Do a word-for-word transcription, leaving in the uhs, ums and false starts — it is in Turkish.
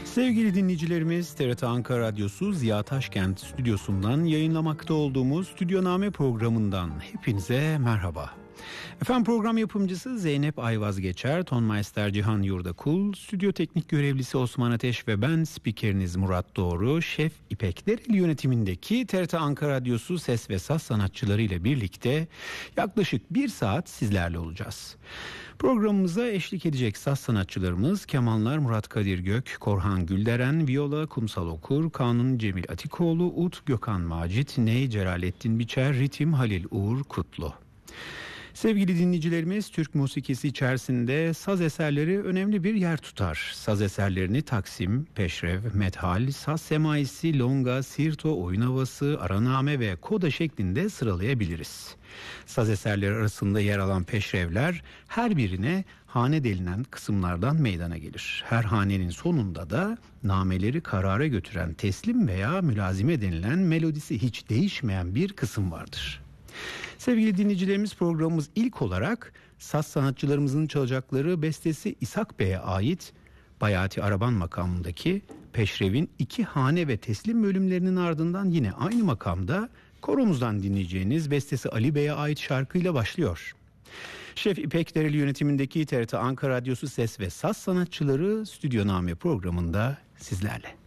Sevgili dinleyicilerimiz, T R T Ankara Radyosu Ziya Taşkent stüdyosundan yayınlamakta olduğumuz Stüdyoname programından hepinize merhaba. Efendim, program yapımcısı Zeynep Ayvaz Geçer, Tonmeister Cihan Yurdakul, stüdyo teknik görevlisi Osman Ateş ve ben spikeriniz Murat Doğru, Şef İpek Dereli yönetimindeki T R T Ankara Radyosu ses ve saz sanatçıları ile birlikte yaklaşık bir saat sizlerle olacağız. Programımıza eşlik edecek saz sanatçılarımız kemanlar Murat Kadir Gök, Korhan Gülderen, viola Kumsal Okur, kanun Cemil Atikoğlu, ut Gökhan Macit, ney Celalettin Biçer, ritim Halil Uğur Kutlu. Sevgili dinleyicilerimiz, Türk musikisi içerisinde saz eserleri önemli bir yer tutar. Saz eserlerini taksim, peşrev, methal, saz semaisi, longa, sirto, oyun havası, araname ve koda şeklinde sıralayabiliriz. Saz eserleri arasında yer alan peşrevler her birine hane denilen kısımlardan meydana gelir. Her hanenin sonunda da nameleri karara götüren teslim veya mülazime denilen melodisi hiç değişmeyen bir kısım vardır. Sevgili dinleyicilerimiz, programımız ilk olarak saz sanatçılarımızın çalacakları bestesi İshak Bey'e ait Bayati Araban makamındaki peşrevin iki hane ve teslim bölümlerinin ardından yine aynı makamda koromuzdan dinleyeceğiniz bestesi Ali Bey'e ait şarkıyla başlıyor. Şef İpek Dereli yönetimindeki T R T Ankara Radyosu ses ve saz sanatçıları Stüdyoname programında sizlerle.